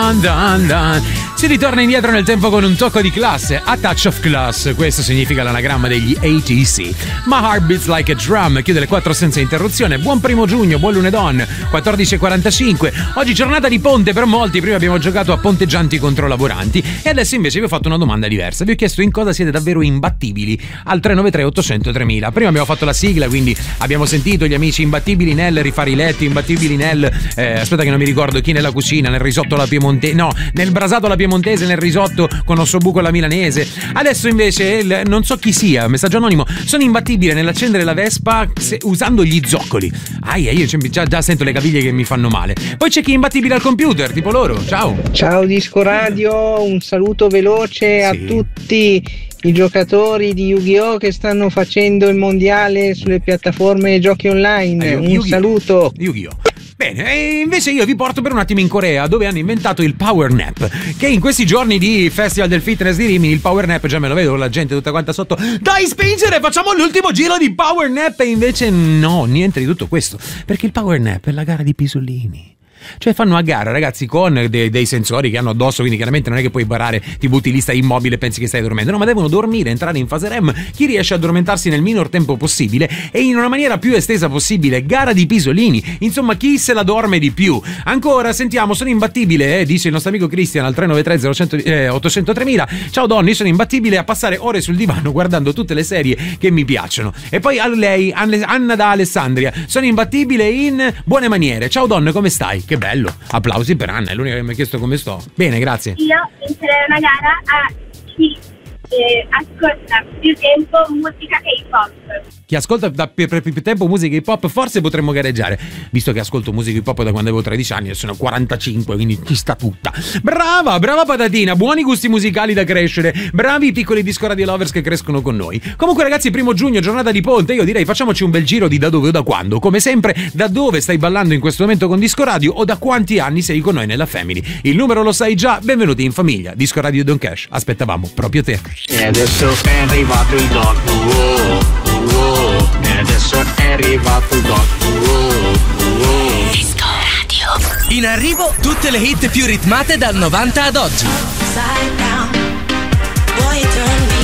dun dun dun. Si ritorna indietro nel tempo con un tocco di classe, a touch of class. Questo significa l'anagramma degli ATC. My heart beats like a drum. Chiude le 4 senza interruzione. Buon 1 giugno, buon lunedon, 14:45. Oggi giornata di ponte per molti. Prima abbiamo giocato a ponteggianti contro lavoranti e adesso invece vi ho fatto una domanda diversa. Vi ho chiesto in cosa siete davvero imbattibili al 393 800 3000. Prima abbiamo fatto la sigla, quindi abbiamo sentito gli amici imbattibili nel rifare i letti, imbattibili nel aspetta che non mi ricordo chi, nella cucina, nel risotto alla piemontese, no, nel brasato alla piemontese, nel risotto con ossobuco alla milanese. Adesso invece non so chi sia, messaggio anonimo, sono imbattibile nell'accendere la Vespa usando gli zoccoli. Io già sento le caviglie che mi fanno male. Poi c'è chi è imbattibile al computer, tipo loro. Ciao Disco Radio, un saluto veloce a tutti i giocatori di Yu-Gi-Oh! Che stanno facendo il mondiale sulle piattaforme giochi online. Un saluto. Yu-Gi-Oh! Bene, e invece io vi porto per un attimo in Corea, dove hanno inventato il Power Nap, che in questi giorni di Festival del Fitness di Rimini, il Power Nap, già me lo vedo con la gente tutta quanta sotto, dai spingere, facciamo l'ultimo giro di Power Nap, e invece no, niente di tutto questo, perché il Power Nap è la gara di Pisolini. Cioè fanno a gara, ragazzi, con dei sensori che hanno addosso, quindi chiaramente non è che puoi barare, ti butti lì, stai immobile e pensi che stai dormendo, no, ma devono dormire, entrare in fase REM. Chi riesce a addormentarsi nel minor tempo possibile e in una maniera più estesa possibile, gara di Pisolini, insomma chi se la dorme di più. Ancora sentiamo, sono imbattibile, dice il nostro amico Cristian al 393 800 3000. Ciao Donny, sono imbattibile a passare ore sul divano guardando tutte le serie che mi piacciono. E poi a lei, Anna da Alessandria, sono imbattibile in buone maniere. Ciao Don, come stai? Che bello, applausi per Anna, è l'unica che mi ha chiesto come sto. Bene, grazie. Io vincerei una gara a chi ascolta più tempo musica K-pop. Chi ascolta per più tempo musica hip hop forse potremmo gareggiare, visto che ascolto musica hip hop da quando avevo 13 anni e sono 45, quindi ci sta tutta. Brava patatina, buoni gusti musicali da crescere, bravi i piccoli Disco Radio lovers che crescono con noi. Comunque ragazzi, 1 giugno, giornata di ponte, io direi facciamoci un bel giro di da dove o da quando. Come sempre, da dove stai ballando in questo momento con Disco Radio o da quanti anni sei con noi nella Family. Il numero lo sai già, benvenuti in famiglia. Disco Radio Don Cash, aspettavamo proprio te. E adesso è arrivato il doc, e adesso è arrivato il doc, Disco Radio. In arrivo tutte le hit più ritmate dal 90 ad oggi.